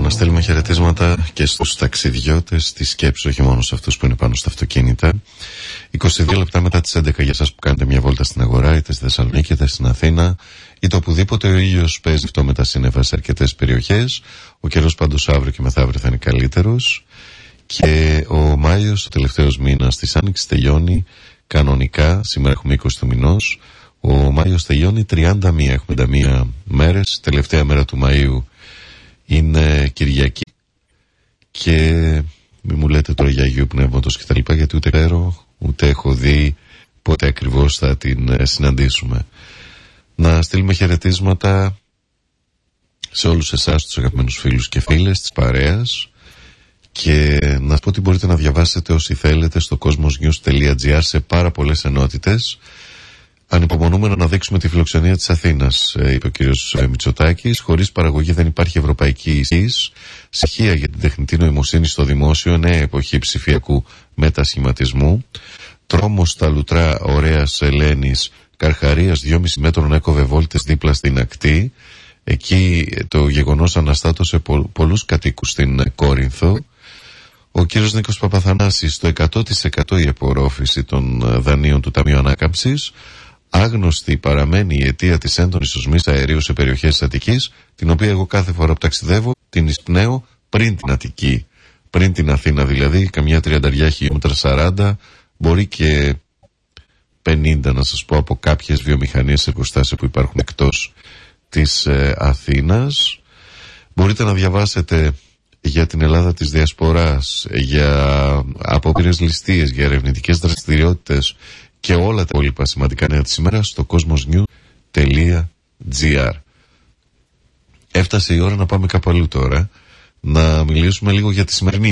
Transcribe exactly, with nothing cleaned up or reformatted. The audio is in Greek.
Να στέλνουμε χαιρετίσματα και στους ταξιδιώτες στη σκέψη, όχι μόνο σε αυτούς που είναι πάνω στα αυτοκίνητα. είκοσι δύο λεπτά μετά τις έντεκα για εσάς που κάνετε μια βόλτα στην αγορά, είτε στη Θεσσαλονίκη είτε στην Αθήνα, είτε οπουδήποτε. Ο ήλιος παίζει αυτό με τα σύννεφα σε αρκετές περιοχές. Ο καιρός πάντως αύριο και μεθαύριο θα είναι καλύτερος. Και ο Μάιος, ο τελευταίος μήνας της Άνοιξης, τελειώνει κανονικά. Σήμερα έχουμε είκοσι του μηνός. Ο Μάιος τελειώνει τριάντα μία. Έχουμε τριάντα μία μέρες. Τελευταία μέρα του Μαΐου είναι Κυριακή. Και μη μου λέτε τώρα για Αγίου Πνεύματος και τα λοιπά, γιατί ούτε ξέρω, ούτε έχω δει πότε ακριβώς θα την συναντήσουμε. Να στείλουμε χαιρετίσματα σε όλους εσάς, τους αγαπημένους φίλους και φίλες της παρέας, και να πω ότι μπορείτε να διαβάσετε όσοι θέλετε στο cosmos news τελεία gr σε πάρα πολλές ενότητες. Ανυπομονούμε να αναδείξουμε τη φιλοξενία της Αθήνας, είπε ο κύριος Μητσοτάκης. Χωρίς παραγωγή δεν υπάρχει ευρωπαϊκή ισχύς. Στοιχεία για την τεχνητή νοημοσύνη στο δημόσιο, νέα εποχή ψηφιακού μετασχηματισμού. Τρόμος στα λουτρά ωραίας Ελένης Καρχαρίας, δυόμισι μέτρων έκοβε βόλτες δίπλα στην ακτή. Εκεί το γεγονός αναστάτωσε πο, πολλούς κατοίκους στην Κόρινθο. Ο κύριος Νίκος Παπαθανάσης, στο εκατό τοις εκατό η απορρόφηση των δανείων του Ταμείου Ανάκαμψης. Άγνωστη παραμένει η αιτία της έντονης οσμής αερίου σε περιοχές της Αττικής, την οποία εγώ κάθε φορά που ταξιδεύω την εισπνέω πριν την Αττική, πριν την Αθήνα δηλαδή, καμιά τριάντα χιλιόμετρα, σαράντα, μπορεί και πενήντα να σας πω, από κάποιες βιομηχανίες εργοστάσια που υπάρχουν εκτός της ε, Αθήνας. Μπορείτε να διαβάσετε για την Ελλάδα της Διασποράς, για απόπειρες ληστείες, για ερευνητικές δραστηριότητες και όλα τα υπόλοιπα σημαντικά νέα της ημέρας στο cosmos news τελεία gr. Έφτασε η ώρα να πάμε κάπου αλλού τώρα, να μιλήσουμε λίγο για τη σημερινή